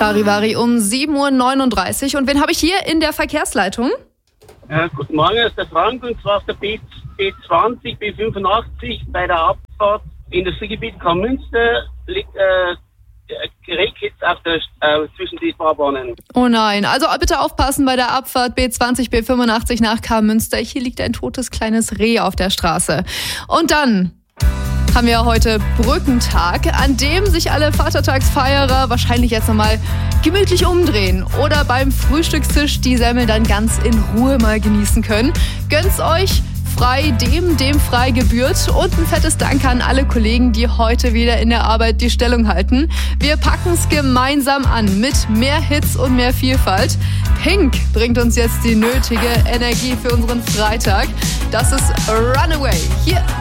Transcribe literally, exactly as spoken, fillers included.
Charivari um sieben Uhr neununddreißig. Und wen habe ich hier in der Verkehrsleitung? Äh, guten Morgen, das ist der Frank und zwar auf der B zwanzig, B fünfundachtzig bei der Abfahrt Industriegebiet Kammünster liegt äh, Rehkitz auf der, äh, zwischen die Fahrbahnen. Oh nein, also bitte aufpassen bei der Abfahrt B zwanzig, B fünfundachtzig nach Kammünster. Hier liegt ein totes kleines Reh auf der Straße. Und dann haben wir heute Brückentag, an dem sich alle Vatertagsfeierer wahrscheinlich jetzt nochmal gemütlich umdrehen oder beim Frühstückstisch die Semmel dann ganz in Ruhe mal genießen können. Gönnt's euch, frei dem, dem frei gebührt, und ein fettes Dank an alle Kollegen, die heute wieder in der Arbeit die Stellung halten. Wir packen's gemeinsam an mit mehr Hits und mehr Vielfalt. Pink bringt uns jetzt die nötige Energie für unseren Freitag. Das ist Runaway hier